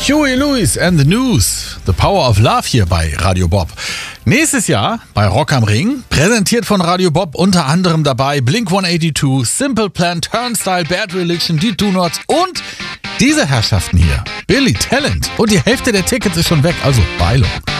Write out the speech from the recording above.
Huey Lewis and the News, The Power of Love hier bei Radio Bob. Nächstes Jahr bei Rock am Ring, präsentiert von Radio Bob, unter anderem dabei Blink-182, Simple Plan, Turnstile, Bad Religion, die Do-Nots und diese Herrschaften hier, Billy Talent. Und die Hälfte der Tickets ist schon weg, also Beilung.